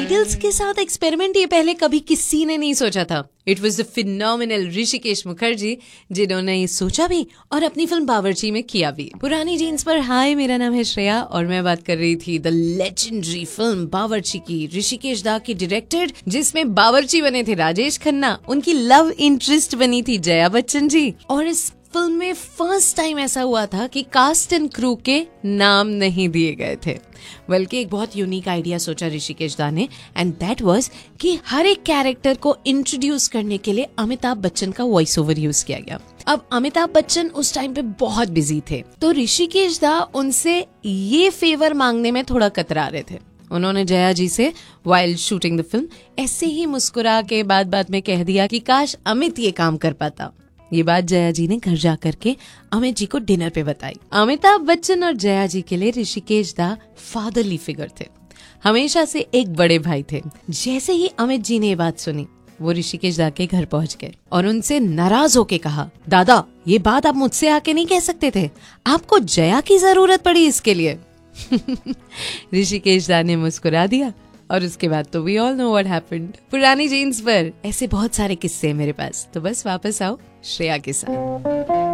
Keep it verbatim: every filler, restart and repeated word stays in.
Idols के साथ experiment ये पहले कभी किसी ने नहीं सोचा था। It was the phenomenal Rishikesh Mukherjee जिन्होंने ये सोचा भी और अपनी फिल्म बावर्ची में किया भी। पुरानी जीन्स पर हाय, मेरा नाम है श्रेया और मैं बात कर रही थी द लेजेंडरी फिल्म बावर्ची की, ऋषिकेश दा की डायरेक्टेड, जिसमें बावर्ची बने थे राजेश खन्ना, उनकी लव इंटरेस्ट बनी थी जया बच्चन जी। और इस फिल्म में फर्स्ट टाइम ऐसा हुआ था कि कास्ट एंड क्रू के नाम नहीं दिए गए थे, बल्कि एक बहुत यूनिक आइडिया सोचा ऋषिकेश दा ने, एंड दैट वाज कि हर एक कैरेक्टर को इंट्रोड्यूस करने के लिए अमिताभ बच्चन का वॉइस ओवर यूज किया गया। अब अमिताभ बच्चन उस टाइम पे बहुत बिजी थे, तो ऋषिकेश दा उनसे ये फेवर मांगने में थोड़ा कतरा रहे थे। उन्होंने जया जी से वाइल्ड शूटिंग द फिल्म ऐसे ही मुस्कुरा के बाद बाद में कह दिया कि काश अमित ये काम कर पाता। ये बात जया जी ने घर जा करके अमित जी को डिनर पे बताई। अमिताभ बच्चन और जया जी के लिए ऋषिकेश दा फादरली फिगर थे, हमेशा से एक बड़े भाई थे। जैसे ही अमित जी ने ये बात सुनी, वो ऋषिकेश दा के घर पहुंच गए और उनसे नाराज होके कहा, दादा ये बात आप मुझसे आके नहीं कह सकते थे, आपको जया की जरूरत पड़ी इसके लिए। ऋषिकेश दा ने मुस्कुरा दिया और उसके बाद तो we all know what happened. पुरानी जीन्स पर ऐसे बहुत सारे किस्से हैं मेरे पास, तो बस वापस आओ श्रेया के साथ।